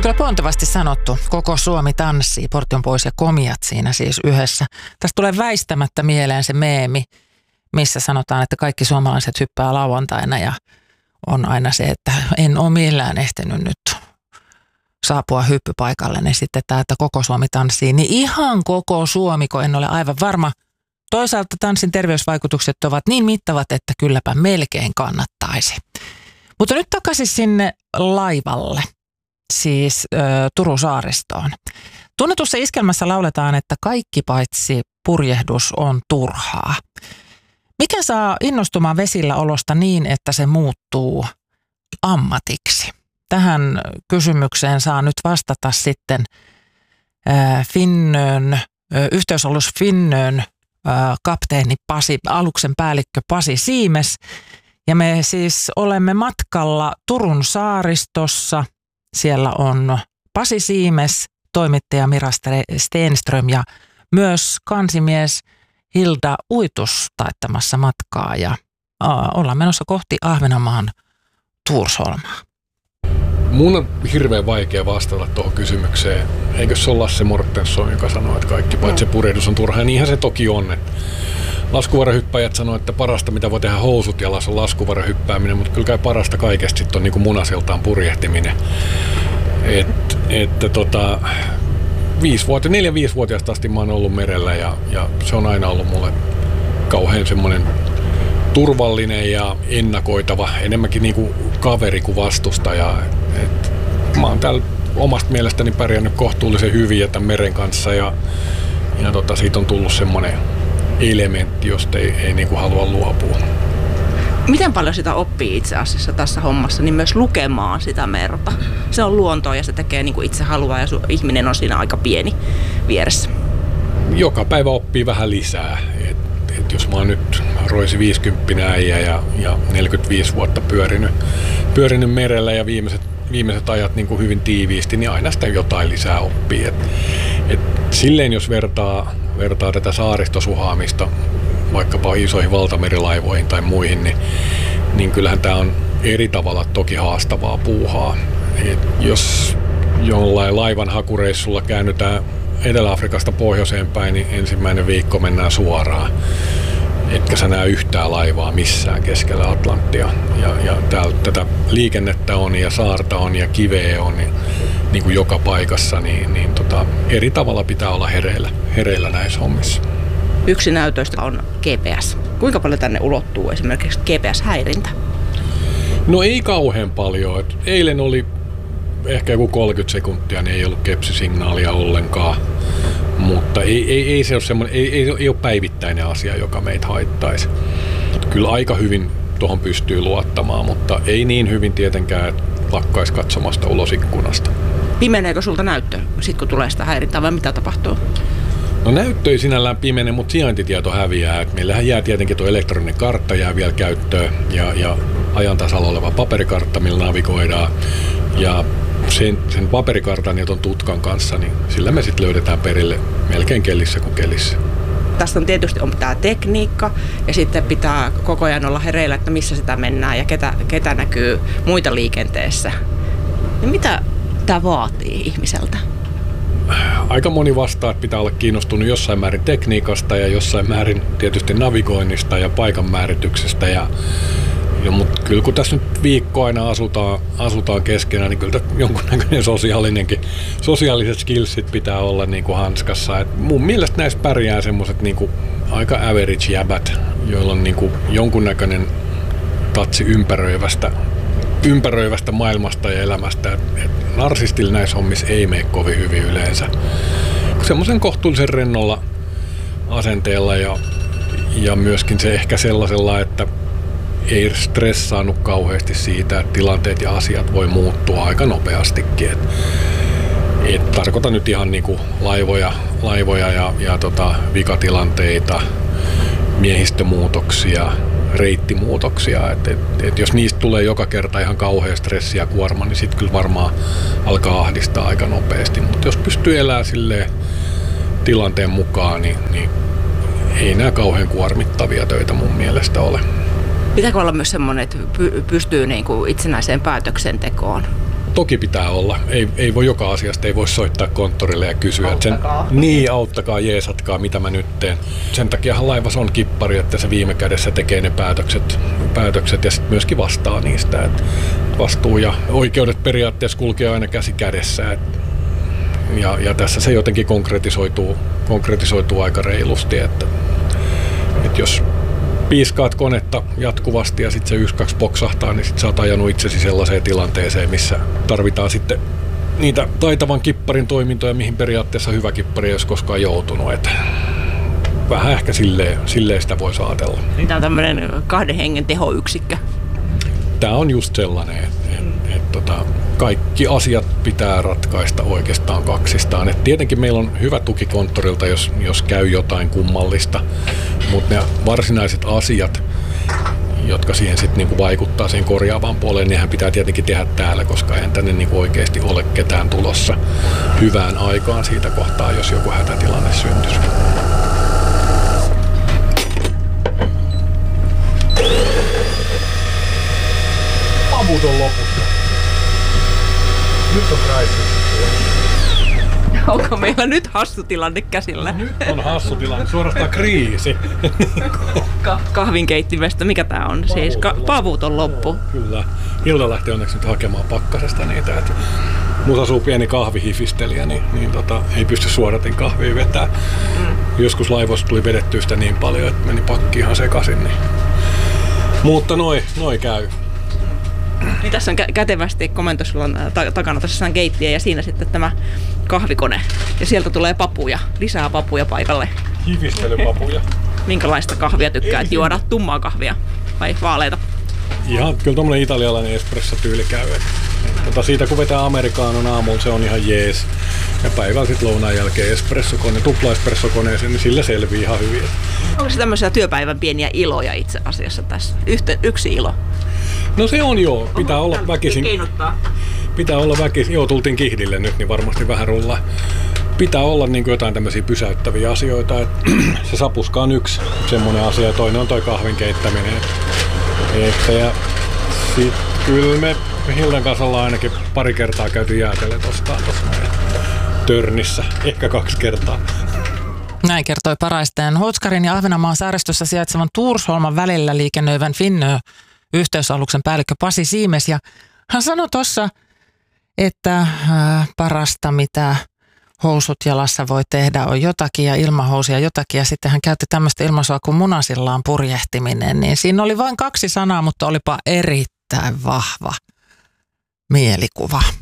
Kyllä pontevasti sanottu. Koko Suomi tanssii, Portion pois ja komiat siinä siis yhdessä. Tästä tulee väistämättä mieleen se meemi, missä sanotaan, että kaikki suomalaiset hyppää lauantaina ja on aina se, että en ole millään ehtinyt nyt saapua hyppypaikalle, niin sitten tämä, että koko Suomi tanssii, niin ihan koko Suomi, kun en ole aivan varma. Toisaalta tanssin terveysvaikutukset ovat niin mittavat, että kylläpä melkein kannattaisi. Mutta nyt takaisin sinne laivalle, siis Turun saaristoon. Tunnetussa iskelmässä lauletaan, että kaikki paitsi purjehdus on turhaa. Mikä saa innostumaan vesillä olosta niin, että se muuttuu ammatiksi? Tähän kysymykseen saa nyt vastata sitten yhteysalus Finnön kapteeni aluksen päällikkö Pasi Siimes. Ja me siis olemme matkalla Turun saaristossa. Siellä on Pasi Siimes, toimittaja Mira Stenström ja myös kansimies Hilda Uitus taittamassa matkaa. Ja ollaan menossa kohti Ahvenanmaan Tursholmaa. Mun on hirveän vaikea vastata tuohon kysymykseen. Eikö se ole Lasse Mortensson, joka sanoo, että kaikki paitsi purjehdus on turhaa? Niinhän se toki on. Laskuvarahyppäjät sanoo, että parasta mitä voi tehdä housut jalassa on laskuvarahyppääminen, mutta kyllä kai parasta kaikesta sitten on niin kuin munasiltaan purjehtiminen. 4-5-vuotiaasta asti mä oon ollut merellä ja se on aina ollut mulle kauhean semmoinen turvallinen ja ennakoitava, enemmänkin niin kuin kaveri kuin vastustaja. Mä oon täällä omasta mielestäni pärjännyt kohtuullisen hyvin tämän meren kanssa ja siitä on tullut semmoinen elementti, josta ei niin kuin halua luopua. Miten paljon sitä oppii itse asiassa tässä hommassa, niin myös lukemaan sitä merta? Se on luontoa ja se tekee niin kuin itse haluaa ja ihminen on siinä aika pieni vieressä. Joka päivä oppii vähän lisää. Jos mä oon nyt roisi 50 äijä ja 45 vuotta pyörinyt merellä ja viimeiset ajat niin kuin hyvin tiiviisti, niin aina sitä jotain lisää oppii. Silleen jos vertaa tätä saaristosuhaamista vaikkapa isoihin valtamerilaivoihin tai muihin, niin kyllähän tämä on eri tavalla toki haastavaa puuhaa. Jos jollain laivan hakureissulla käännytään Etelä-Afrikasta pohjoiseen päin, niin ensimmäinen viikko mennään suoraan. Etkä sä näe yhtään laivaa missään keskellä Atlanttia. Ja täällä tätä liikennettä on ja saarta on ja kiveä on niin kuin joka paikassa, niin eri tavalla pitää olla hereillä näissä hommissa. Yksi näytöistä on GPS. Kuinka paljon tänne ulottuu esimerkiksi GPS-häirintä? No ei kauhean paljon. Eilen oli ehkä joku 30 sekuntia, niin ei ollut kepsisignaalia ollenkaan. Mutta ei se ole semmoinen, ei ole päivittäinen asia, joka meitä haittaisi. Kyllä aika hyvin tuohon pystyy luottamaan, mutta ei niin hyvin tietenkään, että lakkaisi katsomasta ulos ikkunasta. Pimeneekö sulta näyttö, sit kun tulee sitä häirintää, vai mitä tapahtuu? No näyttö ei sinällään pimene, mutta sijaintitieto häviää. Meillähän jää tietenkin tuo elektroninen kartta jää vielä käyttöön ja ajan tasalla oleva paperikartta, millä navigoidaan. Ja sen paperikartan ja ton tutkan kanssa, niin sillä me sitten löydetään perille melkein kellissä kuin kelissä. Tässä on tietysti tämä tekniikka ja sitten pitää koko ajan olla hereillä, että missä sitä mennään ja ketä näkyy muita liikenteessä. Ja mitä tämä vaatii ihmiseltä? Aika moni vastaa, että pitää olla kiinnostunut jossain määrin tekniikasta ja jossain määrin tietysti navigoinnista ja paikan määrityksestä. Mutta kyllä kun tässä nyt viikko aina asutaan keskenään, niin kyllä jonkunnäköinen sosiaaliset skillsit pitää olla niin kuin hanskassa. Et mun mielestä näissä pärjää semmoiset niin kuin aika average jäbät, joilla on niin kuin jonkunnäköinen tatsi ympäröivästä maailmasta ja elämästä. Et narsistilla näissä hommissa ei mene kovin hyvin yleensä. Semmoisen kohtuullisen rennolla asenteella ja myöskin se ehkä sellaisella, että ei stressaannut kauheasti siitä, että tilanteet ja asiat voi muuttua aika nopeastikin. Tarkoitan nyt ihan niinku laivoja ja vikatilanteita, miehistömuutoksia, reittimuutoksia. Jos niistä tulee joka kerta ihan kauhea stressi ja kuorma, niin sitten kyllä varmaan alkaa ahdistaa aika nopeasti. Mutta jos pystyy elämään silleen tilanteen mukaan, niin ei nämä kauhean kuormittavia töitä mun mielestä ole. Pitääkö olla myös semmoinen, että pystyy niinku itsenäiseen päätöksentekoon? Toki pitää olla. Ei voi joka asiasta, ei voi soittaa konttorille ja kysyä, auttakaa. Auttakaa, jeesatkaa, mitä mä nyt teen. Sen takiahan laivassa on kippari, että se viime kädessä tekee ne päätökset ja sitten myöskin vastaa niistä. Et vastuu ja oikeudet periaatteessa kulkee aina käsi kädessä. Ja tässä se jotenkin konkretisoituu aika reilusti, että jos piiskaat konetta jatkuvasti ja sitten se 1-2 poksahtaa, niin sitten sä oot ajanut itsesi sellaiseen tilanteeseen, missä tarvitaan sitten niitä taitavan kipparin toimintoja, mihin periaatteessa hyvä kippari ei olisi koskaan joutunut. Että vähän ehkä silleen sitä voisi ajatella. Tämä on tämmöinen 2 hengen tehoyksikkö. Tämä on just sellainen, että kaikki asiat pitää ratkaista oikeastaan kaksistaan. Et tietenkin meillä on hyvä tuki konttorilta, jos käy jotain kummallista, mutta ne varsinaiset asiat, jotka siihen sitten niinku vaikuttaa siihen korjaavaan puoleen, nehän pitää tietenkin tehdä täällä, koska eihän tänne niinku oikeasti ole ketään tulossa hyvään aikaan siitä kohtaa, jos joku hätätilanne syntyisi. Pavut on lopussa. Nyt on kriisi. Onko meillä nyt hassu tilanne käsillä? Nyt on hassu tilanne, suorastaan kriisi. Kahvinkeittimestä, mikä tää on? Siis pavut on loppu. Kyllä. Hilda lähti onneksi nyt hakemaan pakkasesta niitä. Että musta asuu pieni kahvihifistelijä, niin ei pysty suodatin kahvia vetää. Joskus laivoista tuli vedettyä sitä niin paljon, että meni pakki ihan sekaisin. Niin. Mutta noi käy. Niin tässä on kätevästi komento, sulla on takana tosiaan keittiö ja siinä sitten tämä kahvikone. Ja sieltä tulee papuja, lisää papuja paikalle. Hifistelypapuja. Minkälaista kahvia tykkäät juoda? Tummaa kahvia vai vaaleita? Ihan kyllä tommonen italialainen espresso-tyyli käy. Siitä kun vetää amerikaanon aamulla, se on ihan jees. Ja päivällä sitten lounaan jälkeen espressokone, tupla-espressokoneeseen, niin sillä selvii ihan hyvin. Onko se tämmöisiä työpäivän pieniä iloja itse asiassa tässä? Yksi ilo? No se on joo. Pitää olla väkisin. Pitää olla väkisin. Joo, tultiin Kihdille nyt, niin varmasti vähän rullaa. Pitää olla niin kuin jotain tämmöisiä pysäyttäviä asioita. Että se sapuska on yksi semmoinen asia ja toinen on toi kahvin keittäminen. Ja sit kyllä me Hildan kanssa ollaan ainakin pari kertaa käyty jäätellen tuossa Törnissä. Ehkä 2 kertaa. Näin kertoi Paraisteen Houtskärin ja Ahvenanmaan saaristossa sijaitsevan Tuursholman välillä liikennöivän Finnö-yhteysaluksen päällikkö Pasi Siimes. Ja hän sanoi tuossa, että parasta mitä housut jalassa voi tehdä on jotakin ja ilmahousia jotakin. Ja sitten hän käytti tämmöistä ilmaisua kuin munasillaan purjehtiminen. Niin siinä oli vain 2 sanaa, mutta olipa erittäin vahva mielikuva.